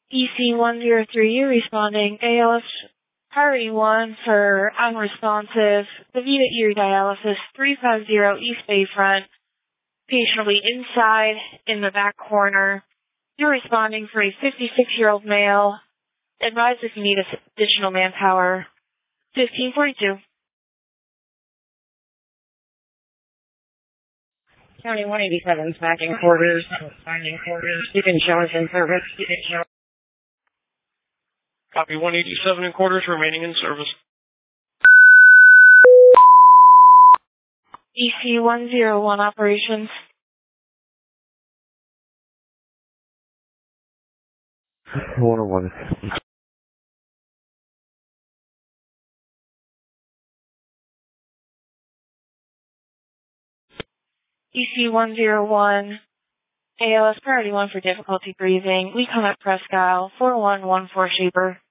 EC103, responding ALS Priority 1 for unresponsive. DaVita Erie Dialysis 350 East Bayfront. Patient will be inside in the back corner. You're responding for a 56-year-old male. Advise if you need additional manpower. 1542. County 187's back in quarters. You can show us in service. Copy 187 in quarters, remaining in service. EC101 operations. One. EC101. ALS Priority 1 for difficulty breathing. We come at Presque Isle 4114 Shaper.